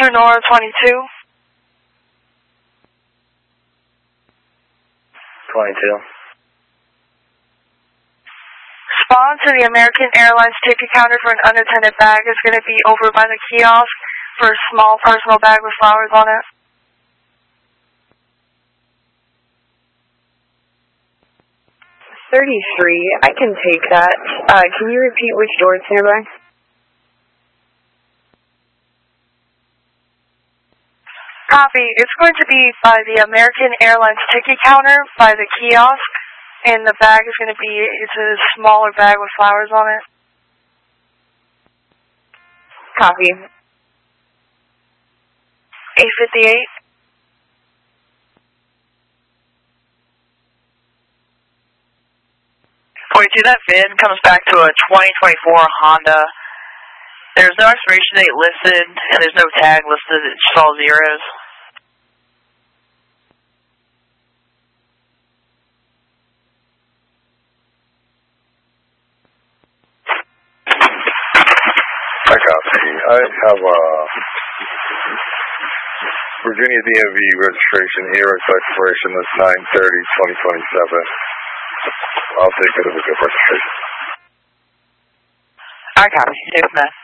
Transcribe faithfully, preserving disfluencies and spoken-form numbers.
Sonora twenty-two. twenty-two. Spawn to the American Airlines ticket counter for an unattended bag is going to be over by the kiosk for a small personal bag with flowers on it. thirty-three, I can take that. Uh, can you repeat which door it's nearby? Copy. It's going to be by the American Airlines ticket counter by the kiosk, and the bag is going to be, it's a smaller bag with flowers on it. Copy. eight fifty-eight. forty-two, that V I N comes back to a twenty twenty-four Honda. There's no expiration date listed, and there's no tag listed. It's just all zeros. I copy. I have a Virginia D M V registration here. Its expiration is nine thirty twenty twenty-seven. I'll take it as a good registration. I copy. Safe man.